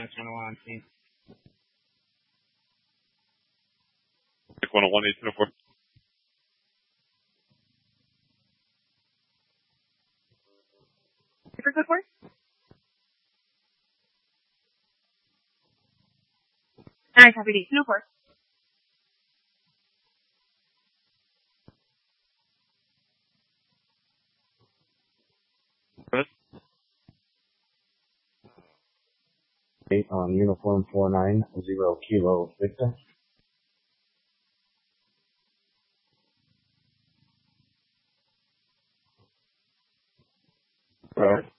Channel 1 on scene. 101, 1804. For code 4? I copy D. 204. Go ahead. 8 on uniform 490 Kilo Victor. Go ahead.